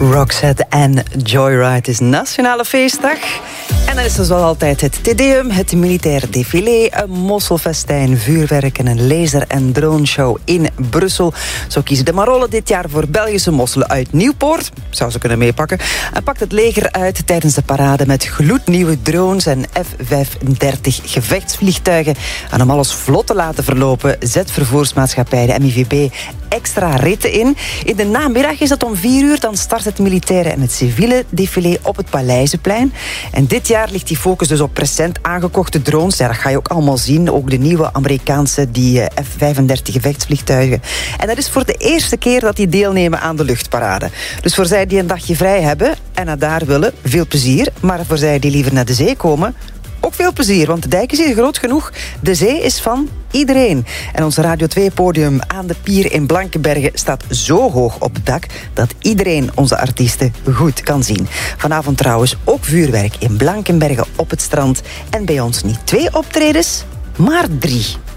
Roxette en Joyride. Het is Nationale Feestdag. En dan is er zoals altijd het Tedeum, het militair défilé, een mosselfestijn, vuurwerk en een laser- en droneshow in Brussel. Zo kiezen de Marollen dit jaar voor Belgische mosselen uit Nieuwpoort. Zou ze kunnen meepakken. En pakt het leger uit tijdens de parade met gloednieuwe drones en F-35 gevechtsvliegtuigen. En om alles vlot te laten verlopen, zet vervoersmaatschappij de MIVB extra ritten in. In de namiddag is dat om 4 uur. Dan start het militaire en het civiele défilé op het Paleizenplein. En dit jaar ligt die focus dus op recent aangekochte drones. Ja, dat ga je ook allemaal zien. Ook de nieuwe Amerikaanse, die F-35 gevechtsvliegtuigen. En dat is voor de eerste keer dat die deelnemen aan de luchtparade. Dus voor zij die een dagje vrij hebben en naar daar willen, veel plezier. Maar voor zij die liever naar de zee komen, ook veel plezier, want de dijk is hier groot genoeg. De zee is van iedereen. En ons Radio 2-podium aan de pier in Blankenberge staat zo hoog op het dak dat iedereen onze artiesten goed kan zien. Vanavond trouwens ook vuurwerk in Blankenberge op het strand. En bij ons niet 2 optredens, maar 3.